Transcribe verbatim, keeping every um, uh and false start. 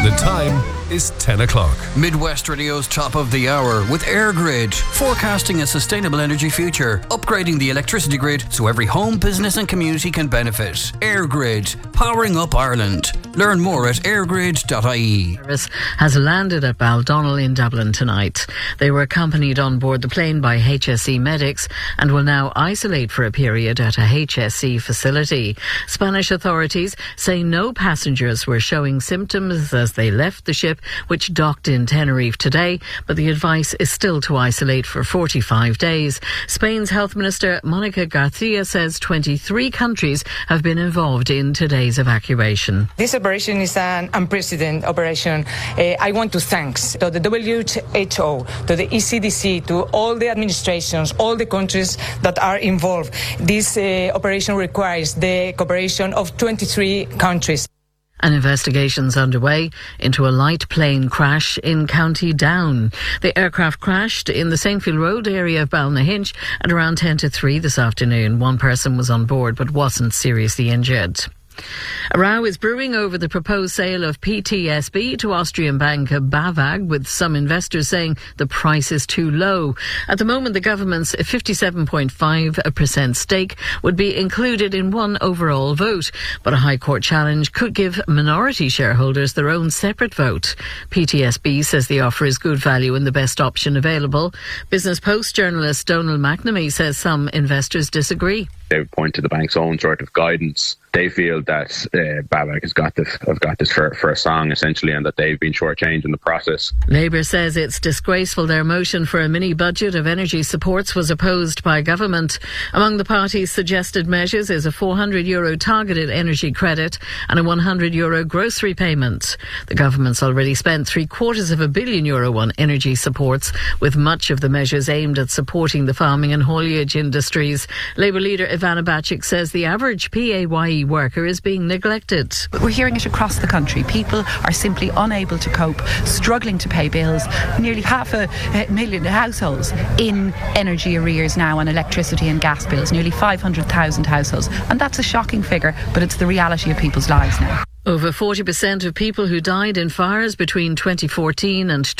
The time is ten o'clock. Midwest Radio's top of the hour with EirGrid, forecasting a sustainable energy future, upgrading the electricity grid so every home, business and community can benefit. EirGrid, powering up Ireland. Learn more at airgrid dot I E. Service has landed at Baldonnel in Dublin tonight. They were accompanied on board the plane by H S E medics and will now isolate for a period at a H S E facility. Spanish authorities say no passengers were showing symptoms as they left the ship, which docked in Tenerife today, but the advice is still to isolate for forty-five days. Spain's Health Minister Monica Garcia says twenty-three countries have been involved in today's evacuation. This operation is an unprecedented operation. Uh, I want to thank to the W H O, to the E C D C, to all the administrations, all the countries that are involved. This uh, operation requires the cooperation of twenty-three countries. An investigation's underway into a light plane crash in County Down. The aircraft crashed in the Saintfield Road area of Ballynahinch at around ten to three this afternoon. One person was on board but wasn't seriously injured. A row is brewing over the proposed sale of P T S B to Austrian bank BAWAG, with some investors saying the price is too low. At the moment, the government's fifty-seven point five percent stake would be included in one overall vote, but a High Court challenge could give minority shareholders their own separate vote. P T S B says the offer is good value and the best option available. Business Post journalist Donald McNamee says some investors disagree. They would point to the bank's own sort of guidance. They feel that uh, BAWAG has got this, have got this for, for a song, essentially, and that they've been shortchanged in the process. Labour says it's disgraceful their motion for a mini-budget of energy supports was opposed by government. Among the party's suggested measures is a four hundred euro targeted energy credit and a one hundred euro grocery payment. The government's already spent three quarters of a billion euro on energy supports, with much of the measures aimed at supporting the farming and haulage industries. Labour leader Ivana Bacik says the average P A Y E worker is being neglected. We're hearing it across the country. People are simply unable to cope, struggling to pay bills. Nearly half a million households in energy arrears now on electricity and gas bills. Nearly five hundred thousand households. And that's a shocking figure, but it's the reality of people's lives now. Over forty percent of people who died in fires between twenty fourteen and